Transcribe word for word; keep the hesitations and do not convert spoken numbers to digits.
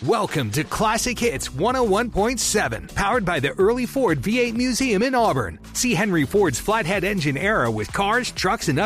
Welcome to Classic Hits one oh one point seven, powered by the Early Ford V eight Museum in Auburn. See Henry Ford's flathead engine era with cars, trucks, and